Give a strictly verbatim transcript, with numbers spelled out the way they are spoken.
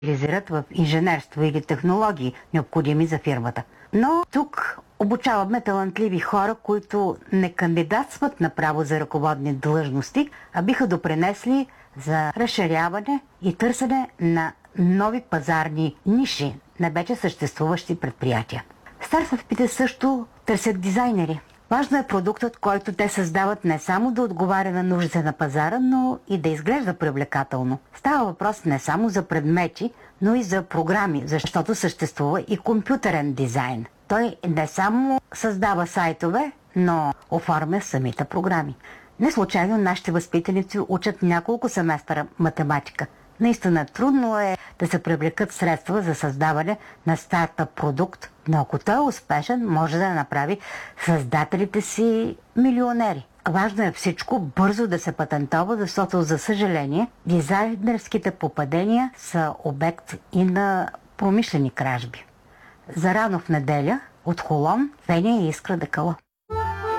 специализират в инженерство или технологии, необходими за фирмата. Но тук обучаваме талантливи хора, които не кандидатстват направо за ръководни длъжности, а биха допринесли за разширяване и търсене на нови пазарни ниши на вече съществуващи предприятия. Стартъпите също търсят дизайнери. Важно е продуктът, който те създават, не само да отговаря на нуждите на пазара, но и да изглежда привлекателно. Става въпрос не само за предмети, но и за програми, защото съществува и компютърен дизайн. Той не само създава сайтове, но оформя самите програми. Не случайно нашите възпитаници учат няколко семестъра математика. Наистина трудно е да се привлекат средства за създаване на стартъп продукт, но ако той е успешен, може да направи създателите си милионери. Важно е всичко бързо да се патентова, защото, за съжаление, дизайнерските попадения са обект и на промишлени кражби. Зарано в неделя от Холон, Феня и Искра Декала.